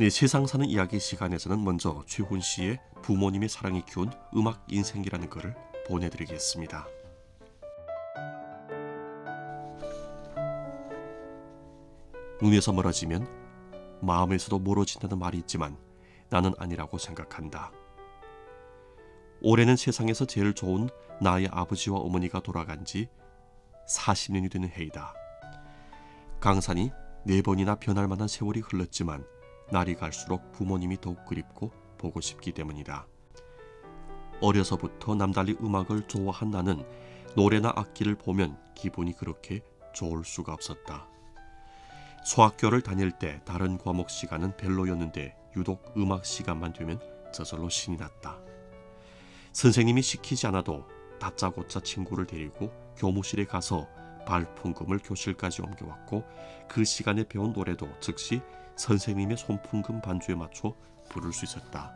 네, 세상 사는 이야기 시간에서는 먼저 최훈 씨의 부모님의 사랑이 키운 음악 인생이라는 글을 보내드리겠습니다. 눈에서 멀어지면 마음에서도 멀어진다는 말이 있지만 나는 아니라고 생각한다. 올해는 세상에서 제일 좋은 나의 아버지와 어머니가 돌아간 지 40년이 되는 해이다. 강산이 4번이나 변할 만한 세월이 흘렀지만 날이 갈수록 부모님이 더욱 그립고 보고 싶기 때문이다. 어려서부터 남달리 음악을 좋아한 나는 노래나 악기를 보면 기분이 그렇게 좋을 수가 없었다. 소학교를 다닐 때 다른 과목 시간은 별로였는데 유독 음악 시간만 되면 저절로 신이 났다. 선생님이 시키지 않아도 다짜고짜 친구를 데리고 교무실에 가서 발풍금을 교실까지 옮겨왔고 그 시간에 배운 노래도 즉시 선생님의 손풍금 반주에 맞춰 부를 수 있었다.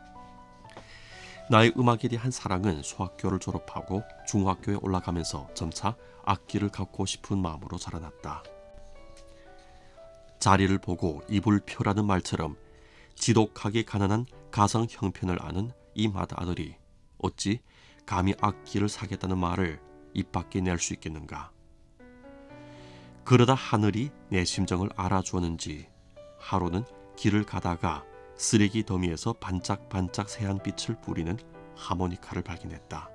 나의 음악에 대한 사랑은 소학교를 졸업하고 중학교에 올라가면서 점차 악기를 갖고 싶은 마음으로 자라났다. 자리를 보고 입을 펴라는 말처럼 지독하게 가난한 가정 형편을 아는 이 맏아들이 어찌 감히 악기를 사겠다는 말을 입 밖에 낼 수 있겠는가. 그러다 하늘이 내 심정을 알아주었는지 하루는 길을 가다가 쓰레기 더미에서 반짝반짝 새한 빛을 뿌리는 하모니카를 발견했다.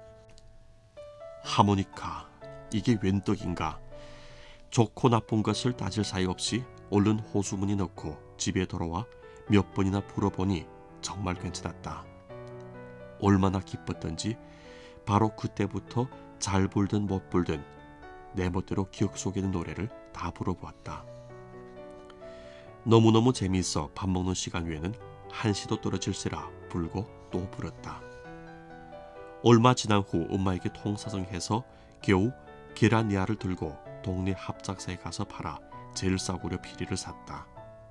하모니카, 이게 웬 떡인가. 좋고 나쁜 것을 따질 사이 없이 얼른 호수문에 넣고 집에 돌아와 몇 번이나 불어보니 정말 괜찮았다. 얼마나 기뻤던지 바로 그때부터 잘 불든 못 불든 내 멋대로 기억 속에 있는 노래를 다 불어보았다. 너무너무 재미있어 밥 먹는 시간 외에는 한시도 떨어질세라 불고 또 불었다. 얼마 지난 후 엄마에게 통사정해서 겨우 계란니아를 들고 동네 합작사에 가서 팔아 제일 싸구려 피리를 샀다.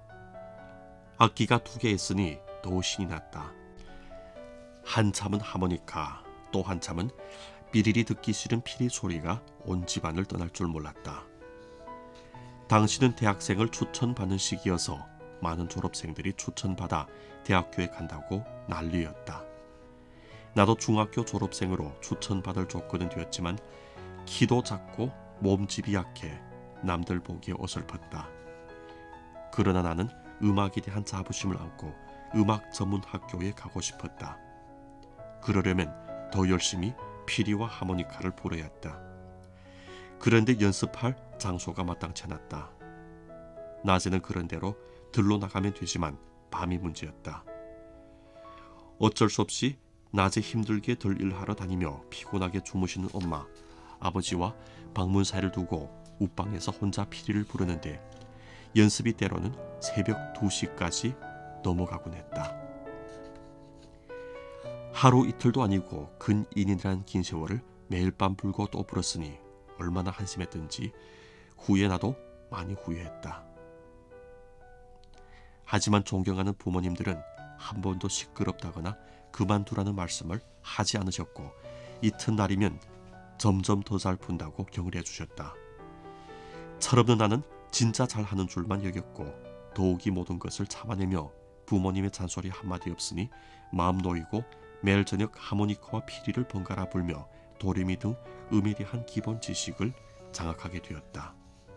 악기가 2개 있으니 더 신이 났다. 한참은 하모니카, 또 한참은 삐리리 듣기 싫은 피리 소리가 온 집안을 떠날 줄 몰랐다. 당시는 대학생을 추천받는 시기여서 많은 졸업생들이 추천받아 대학교에 간다고 난리였다. 나도 중학교 졸업생으로 추천받을 조건은 되었지만 키도 작고 몸집이 약해 남들 보기에 어설펐다. 그러나 나는 음악에 대한 자부심을 안고 음악 전문 학교에 가고 싶었다. 그러려면 더 열심히 피리와 하모니카를 불어야 했다. 그런데 연습할 장소가 마땅치 않았다. 낮에는 그런 대로 들로 나가면 되지만 밤이 문제였다. 어쩔 수 없이 낮에 힘들게 들 일하러 다니며 피곤하게 주무시는 엄마, 아버지와 방문 사이를 두고 웃방에서 혼자 피리를 부르는데 연습이 때로는 새벽 2시까지 넘어가곤 했다. 하루 이틀도 아니고 근 2년이란 긴 세월을 매일 밤 불고 또 불었으니 얼마나 한심했던지 후에 나도 많이 후회했다. 하지만 존경하는 부모님들은 한 번도 시끄럽다거나 그만두라는 말씀을 하지 않으셨고 이튿날이면 점점 더 잘 푼다고 격려해 주셨다. 철없는 나는 진짜 잘하는 줄만 여겼고 더욱이 모든 것을 참아내며 부모님의 잔소리 한마디 없으니 마음 놓이고 매일 저녁 하모니카와 피리를 번갈아 불며 도레미 등 음에 대한 기본 지식을 장악하게 되었다.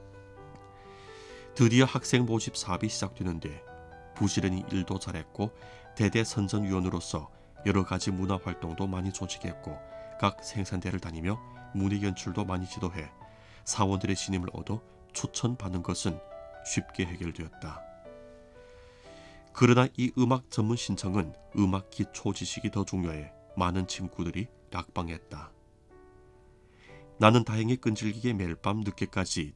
드디어 학생 모집 사업이 시작되는데 부지런히 일도 잘했고 대대선전위원으로서 여러 가지 문화활동도 많이 조직했고 각 생산대를 다니며 문예 연출도 많이 지도해 사원들의 신임을 얻어 추천받는 것은 쉽게 해결되었다. 그러나 이 음악 전문 신청은 음악 기초 지식이 더 중요해 많은 친구들이 낙방했다. 나는 다행히 끈질기게 매일 밤 늦게까지